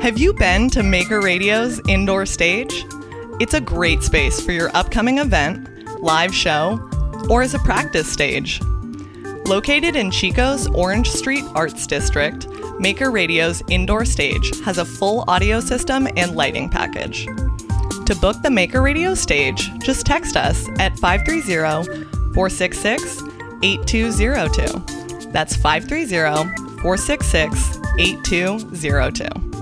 Have you been to Maker Radio's indoor stage? It's a great space for your upcoming event, live show, or as a practice stage. Located in Chico's Orange Street Arts District, Maker Radio's indoor stage has a full audio system and lighting package. To book the Maker Radio stage, just text us at 530-466-8202. That's 530-466-8202.